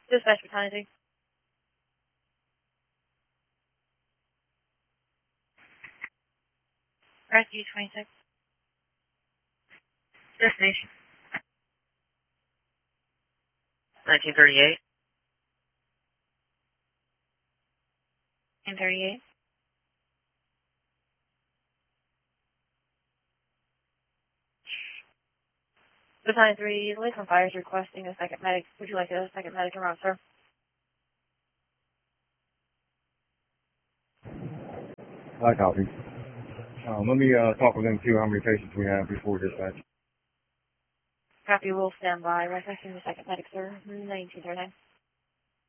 Dispatch battalion. Rescue 26. Destination. 1938. 1938. Battalion 3, Lakeland Fire is requesting a second medic. Would you like a second medic around, sir? I copy. Let me talk with them too, how many patients we have before dispatch. Copy, we'll stand by. Requesting the second medic, sir. 1939.